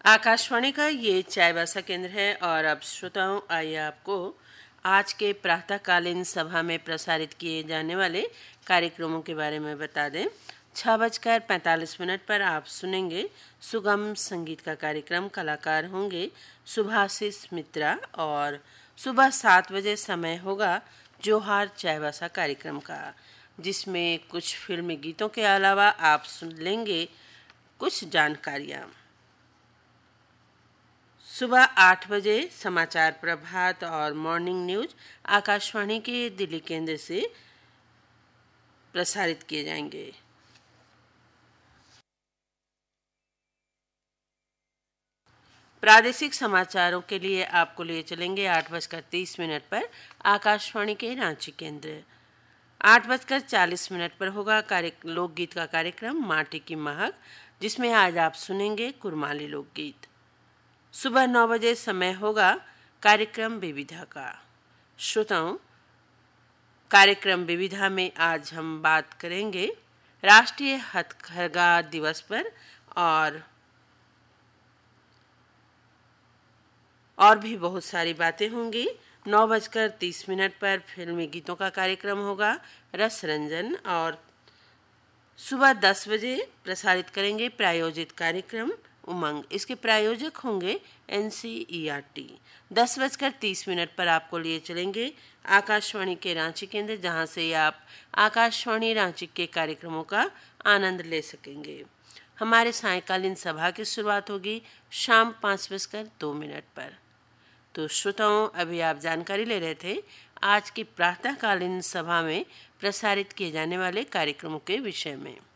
आकाशवाणी का ये चायबासा केंद्र है और अब श्रोताओं आइए आपको आज के प्रातःकालीन सभा में प्रसारित किए जाने वाले कार्यक्रमों के बारे में बता दें। 6:45 पर आप सुनेंगे सुगम संगीत का कार्यक्रम। कलाकार होंगे सुभाषिस मित्रा और सुबह 7 बजे समय होगा जोहार चायबासा कार्यक्रम का, जिसमें कुछ फिल्मी गीतों के अलावा आप सुन लेंगे कुछ जानकारियाँ। सुबह 8 बजे समाचार प्रभात और मॉर्निंग न्यूज आकाशवाणी के दिल्ली केंद्र से प्रसारित किए जाएंगे। प्रादेशिक समाचारों के लिए आपको लिए चलेंगे 8:30 पर आकाशवाणी के रांची केंद्र। 8:40 पर होगा लोकगीत का कार्यक्रम माटी की महक, जिसमें आज आप सुनेंगे कुरमाली लोकगीत। सुबह 9 बजे समय होगा कार्यक्रम विविधा का। श्रोताओं, कार्यक्रम विविधा में आज हम बात करेंगे राष्ट्रीय हथकरघा दिवस पर और भी बहुत सारी बातें होंगी। 9:30 पर फिल्मी गीतों का कार्यक्रम होगा रस रंजन और सुबह 10 बजे प्रसारित करेंगे प्रायोजित कार्यक्रम उमंग। इसके प्रायोजक होंगे NCERT। 10:30 पर आपको लिए चलेंगे आकाशवाणी के रांची केंद्र, जहां से आप आकाशवाणी रांची के कार्यक्रमों का आनंद ले सकेंगे। हमारे सायंकालीन सभा की शुरुआत होगी शाम 5:02 पर। तो श्रोताओं, अभी आप जानकारी ले रहे थे आज की प्रातःकालीन सभा में प्रसारित किए जाने वाले कार्यक्रमों के विषय में।